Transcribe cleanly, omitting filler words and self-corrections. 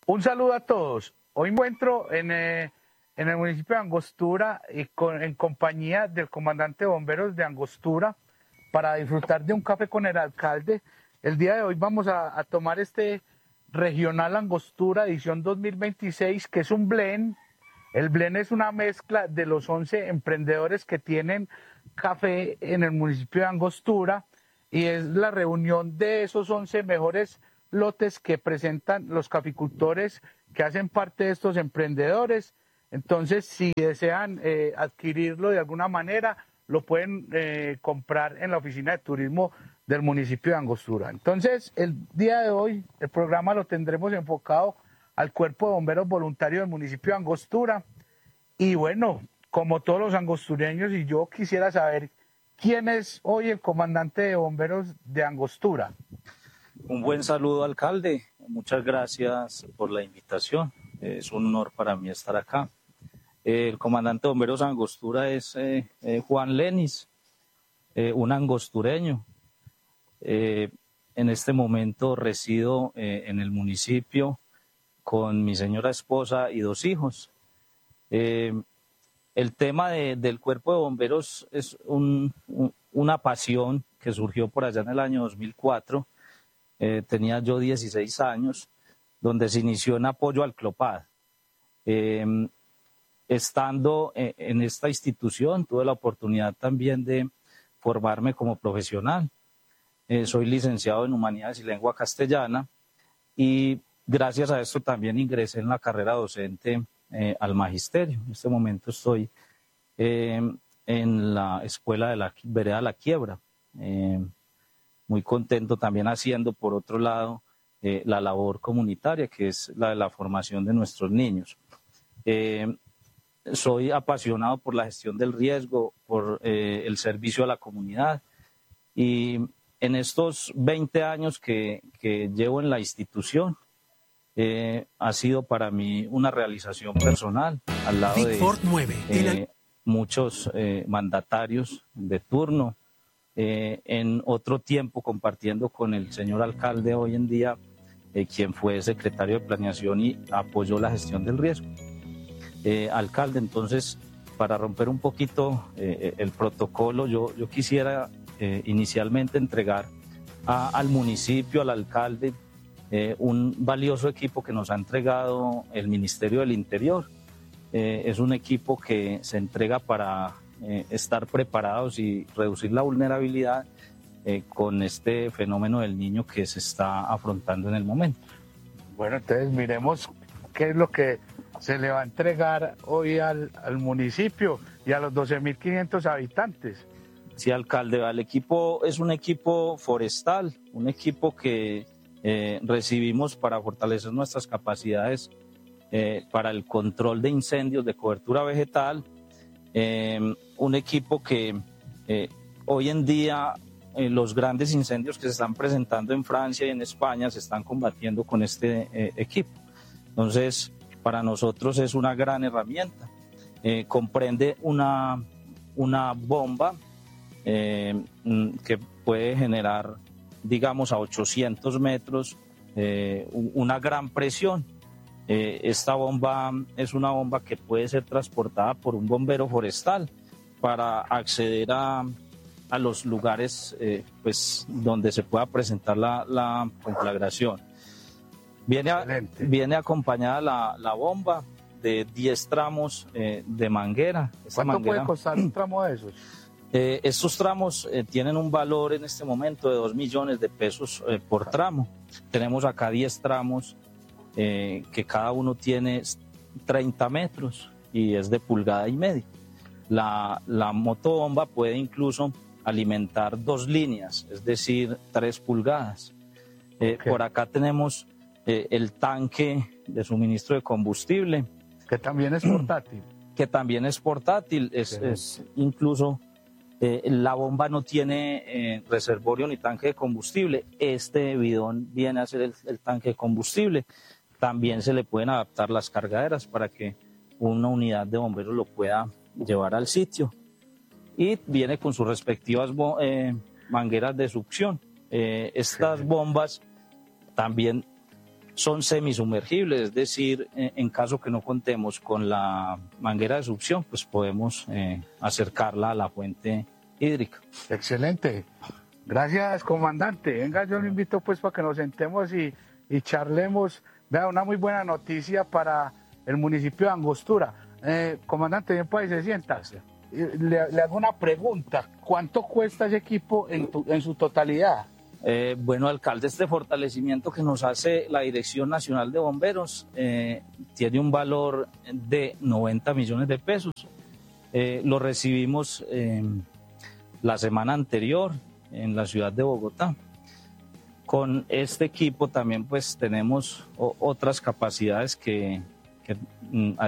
Un saludo a todos. Hoy me encuentro en el municipio de Angostura y en compañía del comandante de bomberos de Angostura para disfrutar de un café con el alcalde. El día de hoy vamos a tomar este Regional Angostura edición 2026, que es un blend. El blend es una mezcla de los 11 emprendedores que tienen café en el municipio de Angostura y es la reunión de esos 11 mejores lotes que presentan los caficultores que hacen parte de estos emprendedores. Entonces, si desean adquirirlo de alguna manera, lo pueden comprar en la oficina de turismo del municipio de Angostura. Entonces, el día de hoy, el programa lo tendremos enfocado al Cuerpo de Bomberos Voluntarios del municipio de Angostura. Y bueno, como todos los angostureños, y yo quisiera saber quién es hoy el comandante de bomberos de Angostura. Un buen saludo, alcalde. Muchas gracias por la invitación. Es un honor para mí estar acá. El comandante de bomberos de Angostura es Juan Lenis, un angostureño. En este momento resido en el municipio con mi señora esposa y 2 hijos. El tema del cuerpo de bomberos es una pasión que surgió por allá en el año 2004. Tenía yo 16 años, donde se inició en apoyo al CLOPAD. Estando en esta institución, tuve la oportunidad también de formarme como profesional. Soy licenciado en Humanidades y Lengua Castellana y gracias a esto también ingresé en la carrera docente al magisterio. En este momento estoy en la escuela de la Vereda La Quiebra. Muy contento también haciendo, por otro lado, la labor comunitaria, que es la de la formación de nuestros niños. Soy apasionado por la gestión del riesgo, por el servicio a la comunidad y en estos 20 años que llevo en la institución, ha sido para mí una realización personal al lado de muchos mandatarios de turno. En otro tiempo compartiendo con el señor alcalde hoy en día, quien fue secretario de Planeación y apoyó la gestión del riesgo. Alcalde, entonces, para romper un poquito el protocolo, yo quisiera inicialmente entregar al municipio, al alcalde, un valioso equipo que nos ha entregado el Ministerio del Interior. Es un equipo que se entrega para estar preparados y reducir la vulnerabilidad con este fenómeno del niño que se está afrontando en el momento. Bueno, entonces miremos qué es lo que se le va a entregar hoy al municipio y a los 12.500 habitantes. Sí, alcalde, el equipo es un equipo forestal, un equipo que recibimos para fortalecer nuestras capacidades para el control de incendios de cobertura vegetal. Un equipo que hoy en día los grandes incendios que se están presentando en Francia y en España se están combatiendo con este equipo. Entonces, para nosotros es una gran herramienta. Comprende una bomba que puede generar, digamos, a 800 metros una gran presión. Esta bomba es una bomba que puede ser transportada por un bombero forestal para acceder a los lugares pues, donde se pueda presentar la conflagración. Viene acompañada la bomba de 10 tramos de manguera. ¿Cuánto puede costar un tramo de esos? Estos tramos tienen un valor en este momento de 2 millones de pesos por tramo. Tenemos acá 10 tramos que cada uno tiene 30 metros y es de 1,5 pulgadas. La motobomba puede incluso alimentar 2 líneas, es decir, 3 pulgadas. Okay. Por acá tenemos el tanque de suministro de combustible. Que también es portátil. Que también es portátil, es incluso... la bomba no tiene reservorio ni tanque de combustible. Este bidón viene a ser el tanque de combustible. También se le pueden adaptar las cargaderas para que una unidad de bomberos lo pueda llevar al sitio. Y viene con sus respectivas mangueras de succión. Estas bombas también son semisumergibles, es decir, en caso que no contemos con la manguera de succión, pues podemos acercarla a la fuente hídrica. Excelente. Gracias, comandante. Venga, yo lo invito pues para que nos sentemos y charlemos. Vea, una muy buena noticia para el municipio de Angostura. Comandante, bien, pues se sienta. Le hago una pregunta. ¿Cuánto cuesta ese equipo en su totalidad? Bueno, alcalde, este fortalecimiento que nos hace la Dirección Nacional de Bomberos tiene un valor de 90 millones de pesos. Lo recibimos la semana anterior en la ciudad de Bogotá. Con este equipo también pues tenemos otras capacidades que